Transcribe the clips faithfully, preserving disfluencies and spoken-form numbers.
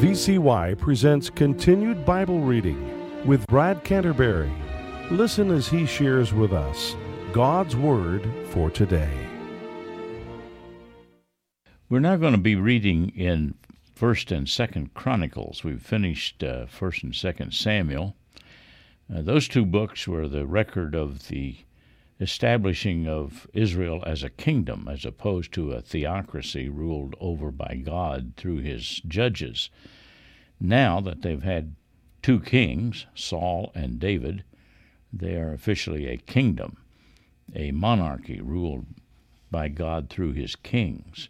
V C Y presents Continued Bible Reading with Brad Canterbury. Listen as he shares with us God's Word for today. We're now going to be reading in First and Second Chronicles. We've finished uh, First and Second Samuel. Uh, those two books were the record of the establishing of Israel as a kingdom, as opposed to a theocracy ruled over by God through his judges. Now that they've had two kings, Saul and David, they are officially a kingdom, a monarchy ruled by God through his kings.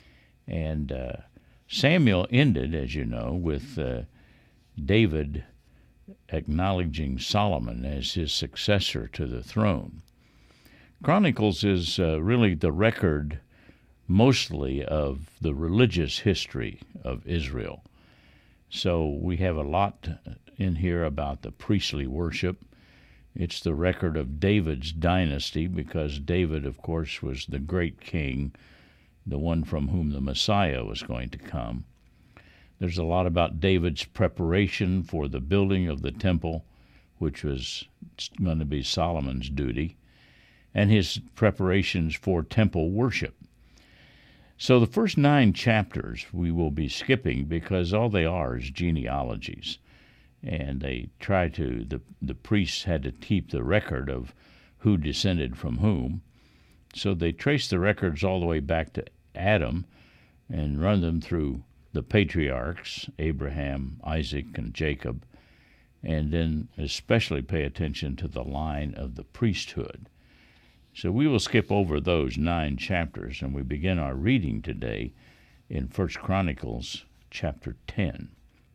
And uh, Samuel ended, as you know, with uh, David acknowledging Solomon as his successor to the throne. Chronicles is uh, really the record mostly of the religious history of Israel. So we have a lot in here about the priestly worship. It's the record of David's dynasty, because David, of course, was the great king, the one from whom the Messiah was going to come. There's a lot about David's preparation for the building of the temple, which was going to be Solomon's duty, and his preparations for temple worship. So the first nine chapters we will be skipping, because all they are is genealogies. And they try to, the, the priests had to keep the record of who descended from whom. So they trace the records all the way back to Adam and run them through the patriarchs, Abraham, Isaac, and Jacob, and then especially pay attention to the line of the priesthood. So we will skip over those nine chapters, and we begin our reading today in First Chronicles chapter ten.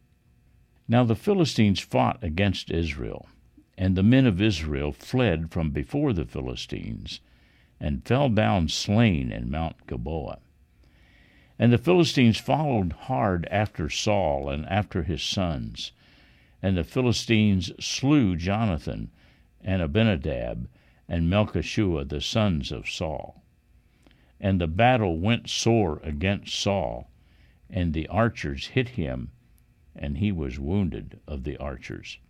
Now the Philistines fought against Israel, and the men of Israel fled from before the Philistines, and fell down slain in Mount Gilboa. And the Philistines followed hard after Saul and after his sons, and the Philistines slew Jonathan and Abinadab and Melchishua, the sons of Saul. And the battle went sore against Saul, and the archers hit him, and he was wounded of the archers.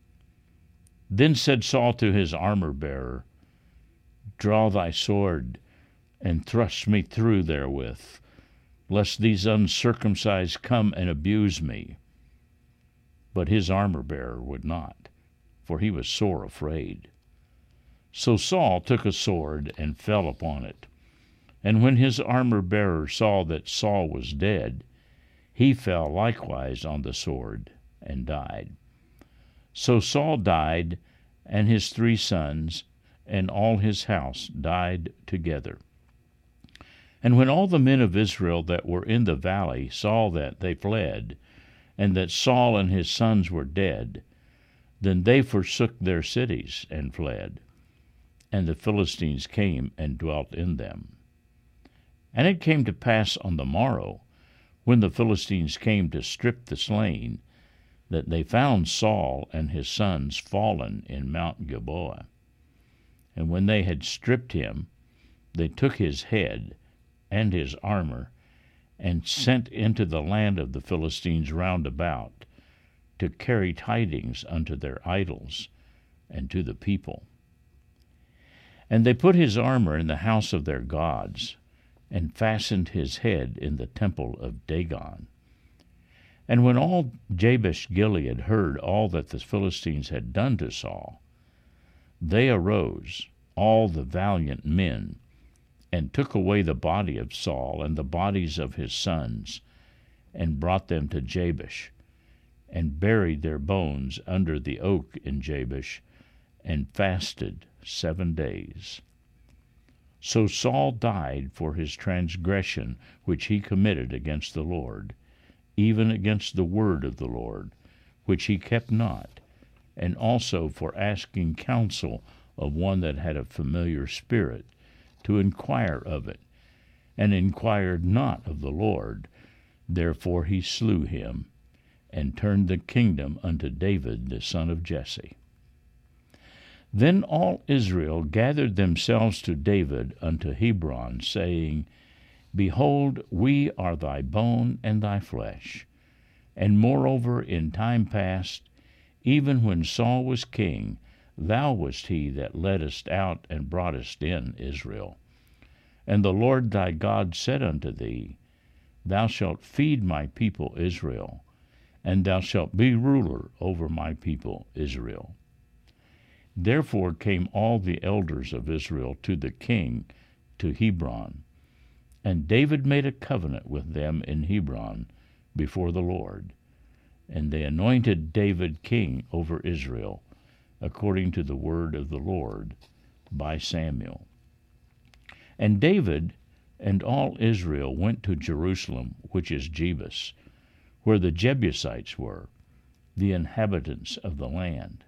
Then said Saul to his armor-bearer, Draw thy sword, and thrust me through therewith, lest these uncircumcised come and abuse me. But his armor-bearer would not, for he was sore afraid. So Saul took a sword and fell upon it. And when his armor-bearer saw that Saul was dead, he fell likewise on the sword and died. So Saul died, and his three sons, and all his house died together. And when all the men of Israel that were in the valley saw that, they fled, and that Saul and his sons were dead, then they forsook their cities and fled. And the Philistines came and dwelt in them. And it came to pass on the morrow, when the Philistines came to strip the slain, that they found Saul and his sons fallen in Mount Gilboa. And when they had stripped him, they took his head and his armor, and sent into the land of the Philistines round about, to carry tidings unto their idols and to the people. And they put his armor in the house of their gods, and fastened his head in the temple of Dagon. And when all Jabesh-Gilead heard all that the Philistines had done to Saul, they arose, all the valiant men, and took away the body of Saul and the bodies of his sons, and brought them to Jabesh, and buried their bones under the oak in Jabesh, and fasted seven days. So Saul died for his transgression which he committed against the Lord, even against the word of the Lord, which he kept not, and also for asking counsel of one that had a familiar spirit, to inquire of it, and inquired not of the Lord. Therefore he slew him, and turned the kingdom unto David the son of Jesse. Then all Israel gathered themselves to David unto Hebron, saying, Behold, we are thy bone and thy flesh. And moreover, in time past, even when Saul was king, thou wast he that leddest out and broughtest in Israel. And the Lord thy God said unto thee, Thou shalt feed my people Israel, and thou shalt be ruler over my people Israel. Therefore came all the elders of Israel to the king to Hebron, and David made a covenant with them in Hebron before the Lord. And they anointed David king over Israel, according to the word of the Lord, by Samuel. And David and all Israel went to Jerusalem, which is Jebus, where the Jebusites were, the inhabitants of the land.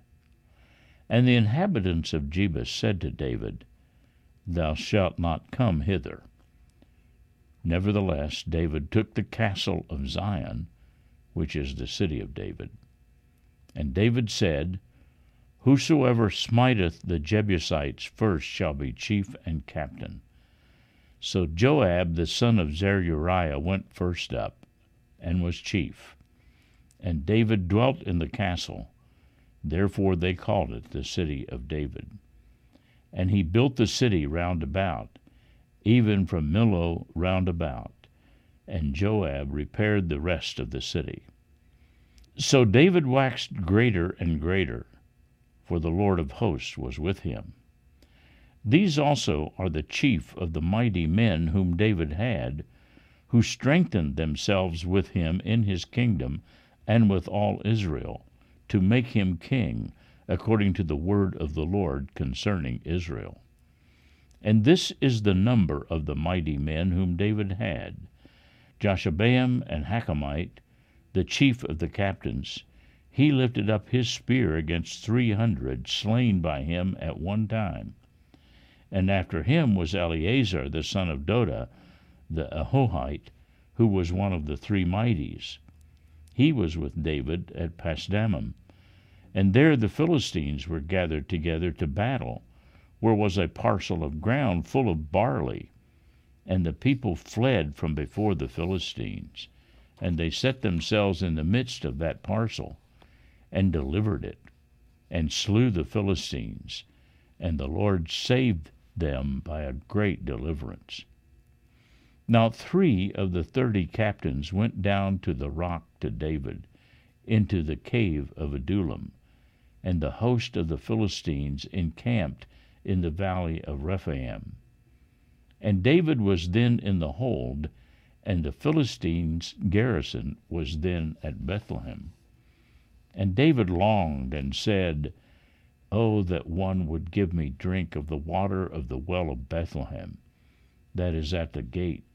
And the inhabitants of Jebus said to David, Thou shalt not come hither. Nevertheless, David took the castle of Zion, which is the city of David. And David said, Whosoever smiteth the Jebusites first shall be chief and captain. So Joab the son of Zeruiah went first up, and was chief. And David dwelt in the castle, therefore they called it the city of David. And he built the city round about, even from Millo round about, and Joab repaired the rest of the city. So David waxed greater and greater, for the Lord of hosts was with him. These also are the chief of the mighty men whom David had, who strengthened themselves with him in his kingdom and with all Israel, to make him king, according to the word of the Lord concerning Israel. And this is the number of the mighty men whom David had: Joshabeam and Hachamite, the chief of the captains. He lifted up his spear against three hundred, slain by him at one time. And after him was Eleazar the son of Doda, the Ahohite, who was one of the three mighties. He was with David at Pasdammim. And there the Philistines were gathered together to battle, where was a parcel of ground full of barley. And the people fled from before the Philistines, and they set themselves in the midst of that parcel, and delivered it, and slew the Philistines, and the Lord saved them by a great deliverance. Now three of the thirty captains went down to the rock to David, into the cave of Adullam, and the host of the Philistines encamped in the valley of Rephaim. And David was then in the hold, and the Philistines' garrison was then at Bethlehem. And David longed and said, Oh, that one would give me drink of the water of the well of Bethlehem, that is at the gate.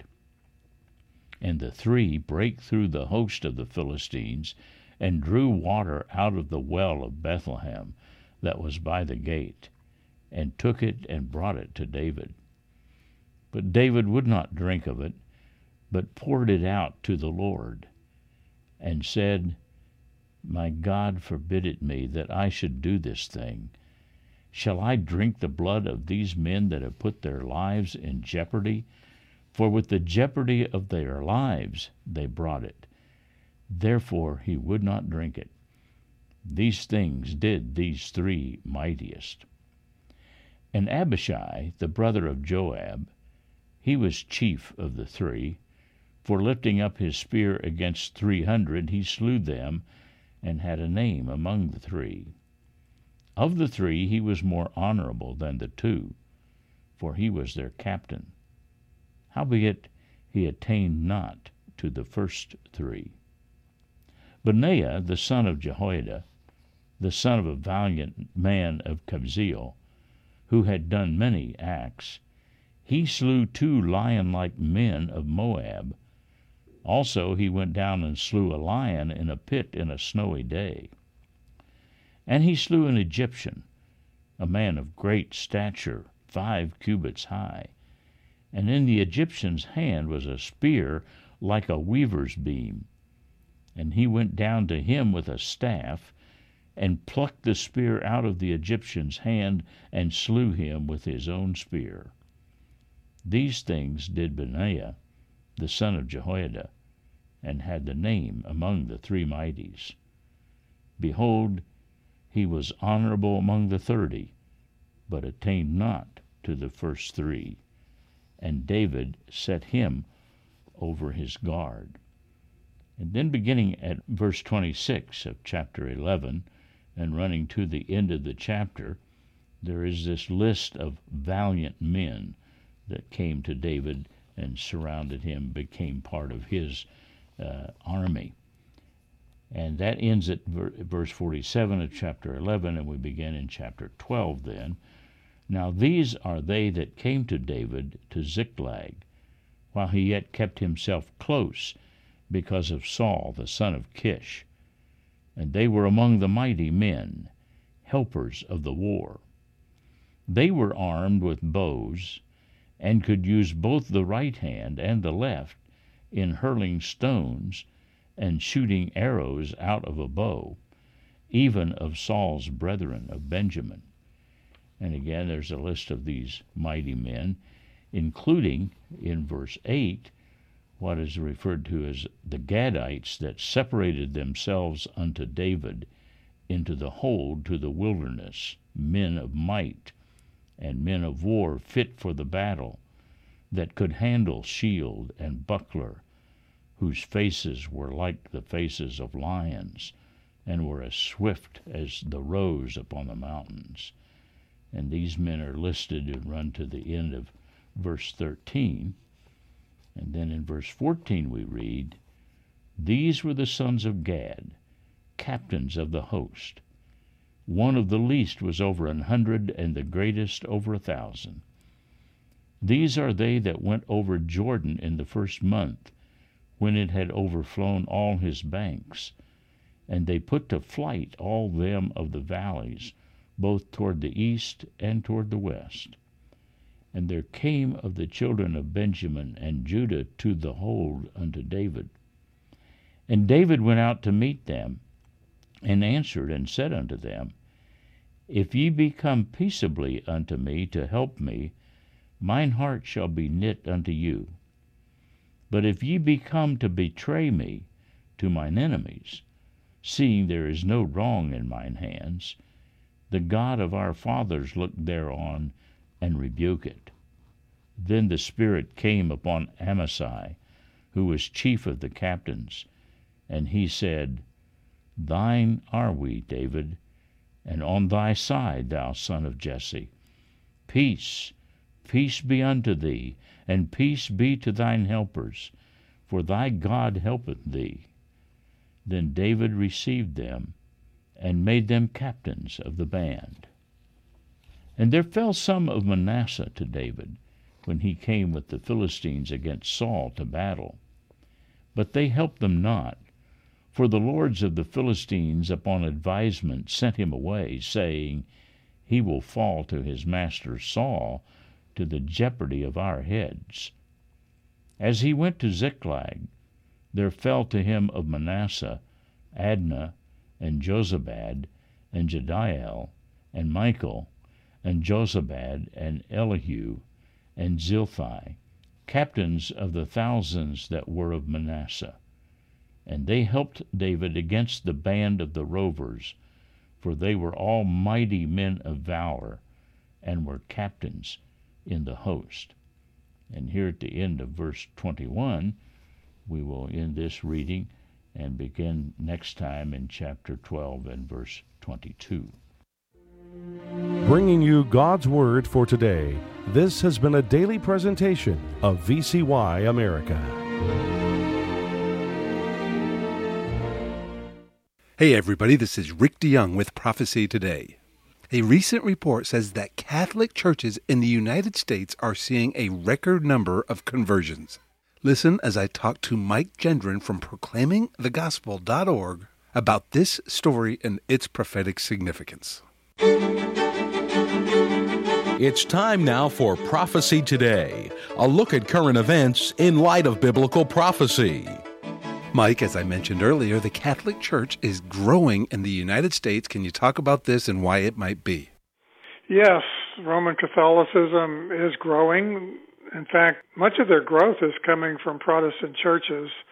And the three brake through the host of the Philistines, and drew water out of the well of Bethlehem, that was by the gate, and took it and brought it to David. But David would not drink of it, but poured it out to the Lord, and said, My God forbid it me that I should do this thing. Shall I drink the blood of these men that have put their lives in jeopardy? For with the jeopardy of their lives they brought it. Therefore he would not drink it. These things did these three mightiest. And Abishai, the brother of Joab, he was chief of the three, for lifting up his spear against three hundred he slew them, and had a name among the three. Of the three he was more honorable than the two, for he was their captain. Howbeit he attained not to the first three. Benaiah the son of Jehoiada, the son of a valiant man of Kabzeel, who had done many acts, he slew two lion-like men of Moab. Also he went down and slew a lion in a pit in a snowy day. And he slew an Egyptian, a man of great stature, five cubits high. And in the Egyptian's hand was a spear like a weaver's beam. And he went down to him with a staff, and plucked the spear out of the Egyptian's hand, and slew him with his own spear. These things did Benaiah, the son of Jehoiada, and had the name among the three mighties. Behold, he was honorable among the thirty, but attained not to the first three. And David set him over his guard. And then beginning at verse twenty-six of chapter eleven, and running to the end of the chapter, there is this list of valiant men that came to David and surrounded him, became part of his uh, army. And that ends at ver- verse forty-seven of chapter eleven, and we begin in chapter twelve then. Now these are they that came to David to Ziklag, while he yet kept himself close because of Saul the son of Kish. And they were among the mighty men, helpers of the war. They were armed with bows, and could use both the right hand and the left in hurling stones and shooting arrows out of a bow, even of Saul's brethren of Benjamin. And again, there's a list of these mighty men, including, in verse eight, what is referred to as the Gadites that separated themselves unto David into the hold to the wilderness, men of might, and men of war fit for the battle, that could handle shield and buckler, whose faces were like the faces of lions, and were as swift as the roes upon the mountains. And these men are listed and run to the end of verse thirteen. And then in verse fourteen we read, These were the sons of Gad, captains of the host. One of the least was over an hundred, and the greatest over a thousand. These are they that went over Jordan in the first month, when it had overflown all his banks. And they put to flight all them of the valleys, both toward the east and toward the west. And there came of the children of Benjamin and Judah to the hold unto David. And David went out to meet them, and answered and said unto them, If ye be come peaceably unto me to help me, mine heart shall be knit unto you. But if ye be come to betray me to mine enemies, seeing there is no wrong in mine hands, the God of our fathers look thereon and rebuke it. Then the Spirit came upon Amasai, who was chief of the captains, and he said, Thine are we, David, and on thy side, thou son of Jesse. Peace, peace be unto thee, and peace be to thine helpers, for thy God helpeth thee. Then David received them, and made them captains of the band. And there fell some of Manasseh to David, when he came with the Philistines against Saul to battle. But they helped them not, for the lords of the Philistines upon advisement sent him away, saying, He will fall to his master Saul, to the jeopardy of our heads. As he went to Ziklag, there fell to him of Manasseh Adnah, and Jozabad, and Jediael, and Michael, and Jozabad, and Elihu, and Zilthai, captains of the thousands that were of Manasseh. And they helped David against the band of the rovers, for they were all mighty men of valor, and were captains in the host. And here at the end of verse twenty-one, we will end this reading and begin next time in chapter twelve and verse twenty-two. Bringing you God's Word for today, this has been a daily presentation of V C Y America. Hey everybody, this is Rick DeYoung with Prophecy Today. A recent report says that Catholic churches in the United States are seeing a record number of conversions. Listen as I talk to Mike Gendron from proclaiming the gospel dot org about this story and its prophetic significance. It's time now for Prophecy Today, a look at current events in light of biblical prophecy. Mike, as I mentioned earlier, the Catholic Church is growing in the United States. Can you talk about this and why it might be? Yes, Roman Catholicism is growing. In fact, much of their growth is coming from Protestant churches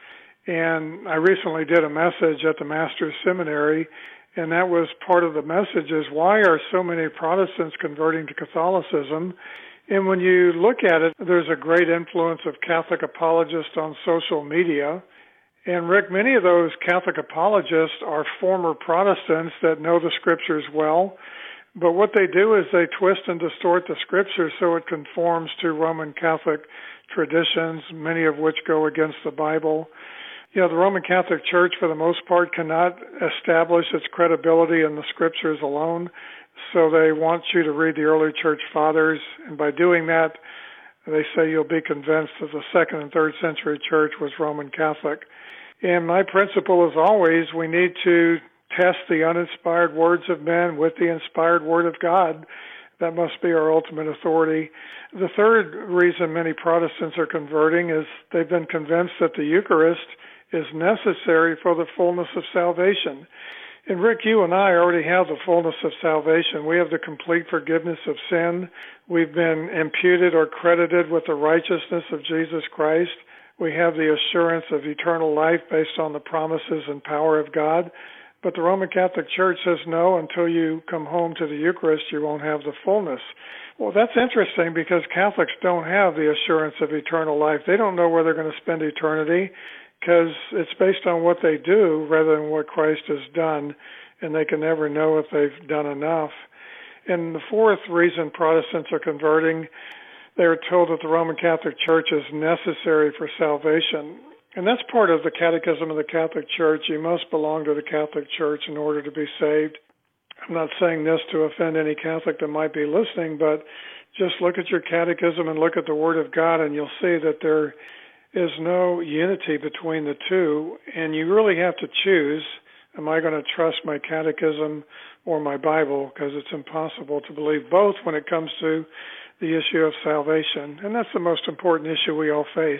And I recently did a message at the Master's Seminary, and that was part of the message is why are so many Protestants converting to Catholicism? And when you look at it, there's a great influence of Catholic apologists on social media. And Rick, many of those Catholic apologists are former Protestants that know the Scriptures well. But what they do is they twist and distort the Scripture so it conforms to Roman Catholic traditions, many of which go against the Bible. You know, the Roman Catholic Church, for the most part, cannot establish its credibility in the Scriptures alone, so they want you to read the early Church Fathers, and by doing that, they say you'll be convinced that the second and third century Church was Roman Catholic. And my principle is always we need to test the uninspired words of men with the inspired Word of God. That must be our ultimate authority. The third reason many Protestants are converting is they've been convinced that the Eucharist is necessary for the fullness of salvation. And Rick, you and I already have the fullness of salvation. We have the complete forgiveness of sin. We've been imputed or credited with the righteousness of Jesus Christ. We have the assurance of eternal life based on the promises and power of God. But the Roman Catholic Church says no, until you come home to the Eucharist, you won't have the fullness. Well, that's interesting because Catholics don't have the assurance of eternal life. They don't know where they're going to spend eternity, because it's based on what they do rather than what Christ has done, and they can never know if they've done enough. And the fourth reason Protestants are converting, they are told that the Roman Catholic Church is necessary for salvation. And that's part of the Catechism of the Catholic Church. You must belong to the Catholic Church in order to be saved. I'm not saying this to offend any Catholic that might be listening, but just look at your catechism and look at the Word of God, and you'll see that there is no unity between the two, and you really have to choose, am I going to trust my catechism or my Bible, because it's impossible to believe both when it comes to the issue of salvation, and that's the most important issue we all face.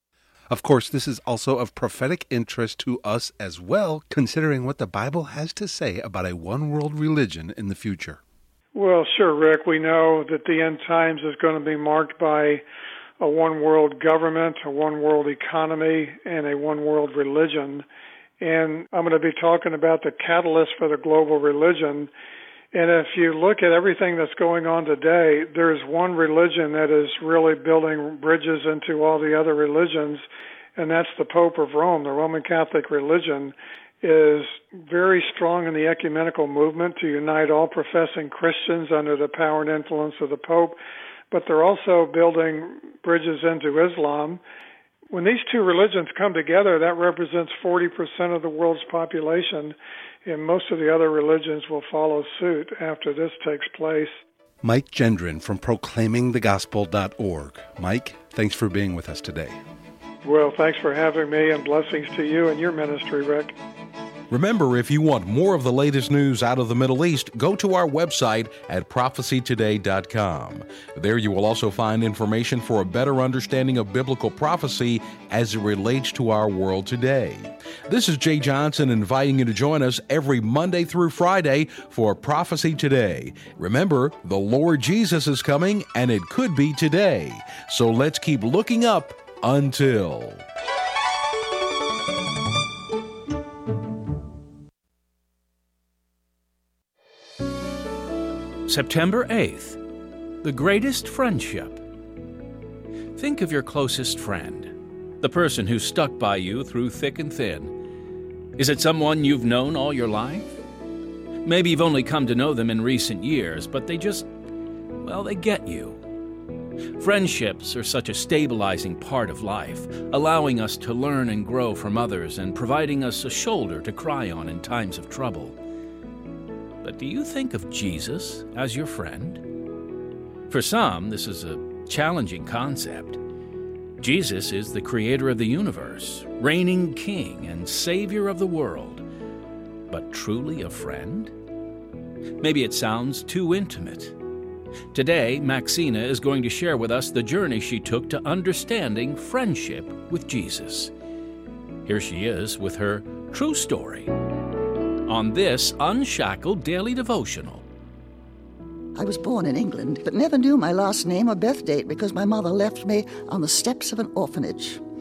Of course, this is also of prophetic interest to us as well, considering what the Bible has to say about a one-world religion in the future. Well, sure, Rick. We know that the end times is going to be marked by a one-world government, a one-world economy, and a one-world religion. And I'm going to be talking about the catalyst for the global religion. And if you look at everything that's going on today, there's one religion that is really building bridges into all the other religions, and that's the Pope of Rome. The Roman Catholic religion is very strong in the ecumenical movement to unite all professing Christians under the power and influence of the Pope, but they're also building bridges into Islam. When these two religions come together, that represents forty percent of the world's population, and most of the other religions will follow suit after this takes place. Mike Gendron from proclaiming the gospel dot org. Mike, thanks for being with us today. Well, thanks for having me, and blessings to you and your ministry, Rick. Remember, if you want more of the latest news out of the Middle East, go to our website at prophecy today dot com. There you will also find information for a better understanding of biblical prophecy as it relates to our world today. This is Jay Johnson inviting you to join us every Monday through Friday for Prophecy Today. Remember, the Lord Jesus is coming, and it could be today. So let's keep looking up until... September eighth, the greatest friendship. Think of your closest friend, the person who stuck by you through thick and thin. Is it someone you've known all your life? Maybe you've only come to know them in recent years, but they just, well, they get you. Friendships are such a stabilizing part of life, allowing us to learn and grow from others and providing us a shoulder to cry on in times of trouble. But do you think of Jesus as your friend? For some, this is a challenging concept. Jesus is the creator of the universe, reigning king and savior of the world. But truly a friend? Maybe it sounds too intimate. Today, Maxina is going to share with us the journey she took to understanding friendship with Jesus. Here she is with her true story on this Unshackled Daily Devotional. I was born in England, but never knew my last name or birth date because my mother left me on the steps of an orphanage.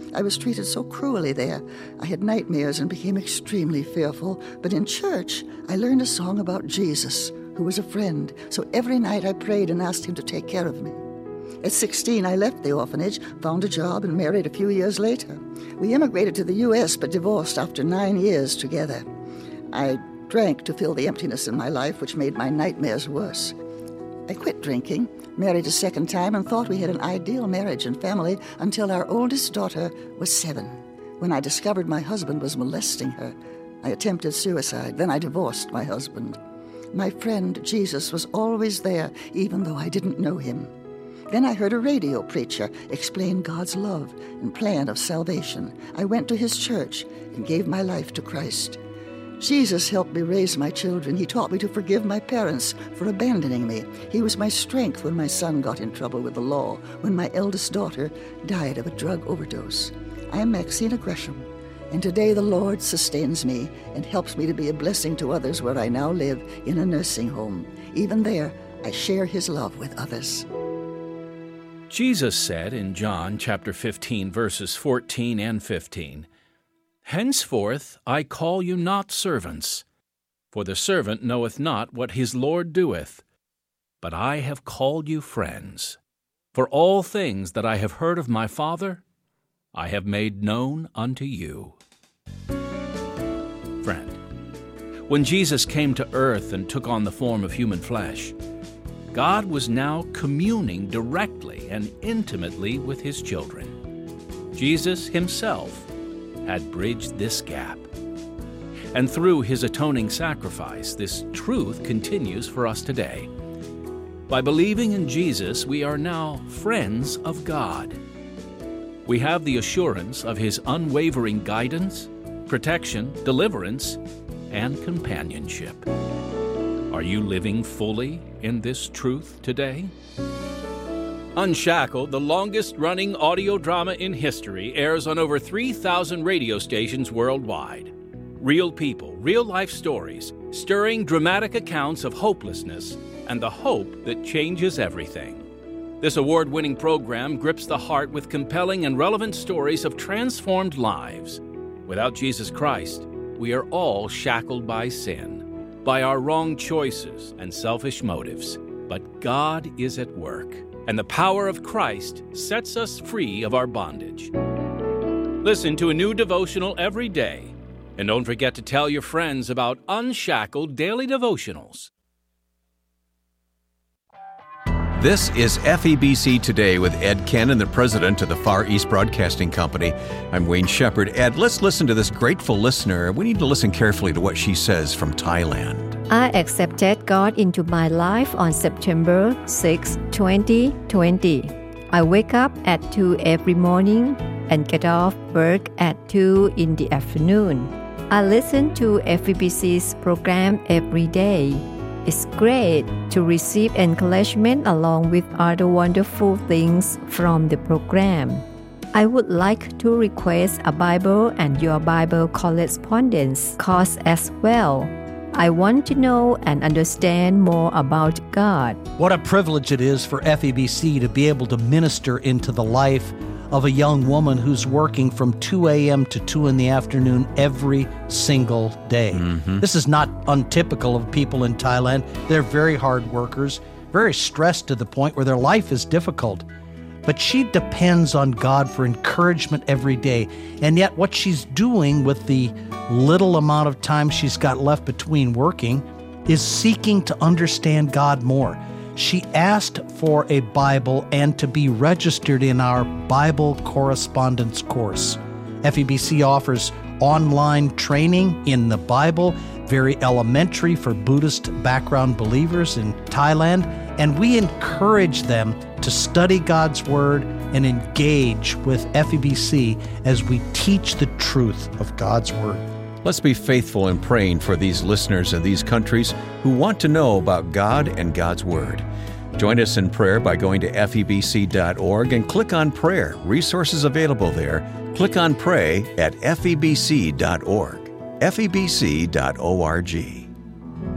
I was treated so cruelly there. I had nightmares and became extremely fearful. But in church, I learned a song about Jesus, who was a friend. So every night I prayed and asked him to take care of me. At sixteen, I left the orphanage, found a job, and married a few years later. We immigrated to the U S but divorced after nine years together. I drank to fill the emptiness in my life, which made my nightmares worse. I quit drinking, married a second time, and thought we had an ideal marriage and family until our oldest daughter was seven. When I discovered my husband was molesting her, I attempted suicide. Then I divorced my husband. My friend Jesus was always there, even though I didn't know him. Then I heard a radio preacher explain God's love and plan of salvation. I went to his church and gave my life to Christ. Jesus helped me raise my children. He taught me to forgive my parents for abandoning me. He was my strength when my son got in trouble with the law, when my eldest daughter died of a drug overdose. I am Maxine Gresham, and today the Lord sustains me and helps me to be a blessing to others where I now live in a nursing home. Even there, I share his love with others. Jesus said in John chapter fifteen, verses fourteen and fifteen, "Henceforth I call you not servants, for the servant knoweth not what his Lord doeth, but I have called you friends. For all things that I have heard of my Father, I have made known unto you." Friend, when Jesus came to earth and took on the form of human flesh, God was now communing directly and intimately with his children. Jesus himself had bridged this gap. And through his atoning sacrifice, this truth continues for us today. By believing in Jesus, we are now friends of God. We have the assurance of his unwavering guidance, protection, deliverance, and companionship. Are you living fully in this truth today? Unshackled, the longest-running audio drama in history, airs on over three thousand radio stations worldwide. Real people, real-life stories, stirring dramatic accounts of hopelessness and the hope that changes everything. This award-winning program grips the heart with compelling and relevant stories of transformed lives. Without Jesus Christ, we are all shackled by sin, by our wrong choices and selfish motives. But God is at work, and the power of Christ sets us free of our bondage. Listen to a new devotional every day, and don't forget to tell your friends about Unshackled Daily Devotionals. This is F E B C Today with Ed Cannon, the president of the Far East Broadcasting Company. I'm Wayne Shepherd. Ed, let's listen to this grateful listener. We need to listen carefully to what she says from Thailand. I accepted God into my life on September sixth, twenty twenty. I wake up at two every morning and get off work at two in the afternoon. I listen to F E B C's program every day. It's great to receive encouragement along with other wonderful things from the program. I would like to request a Bible and your Bible correspondence course as well. I want to know and understand more about God. What a privilege it is for F E B C to be able to minister into the life of a young woman who's working from two a.m. to two in the afternoon every single day. Mm-hmm. This is not untypical of people in Thailand. They're very hard workers, very stressed to the point where their life is difficult. But she depends on God for encouragement every day. And yet what she's doing with the little amount of time she's got left between working is seeking to understand God more. She asked for a Bible and to be registered in our Bible correspondence course. F E B C offers online training in the Bible, very elementary for Buddhist background believers in Thailand, and we encourage them to study God's Word and engage with F E B C as we teach the truth of God's Word. Let's be faithful in praying for these listeners in these countries who want to know about God and God's Word. Join us in prayer by going to F E B C dot org and click on Prayer. Resources available there. Click on Pray at F E B C dot org. F E B C dot org.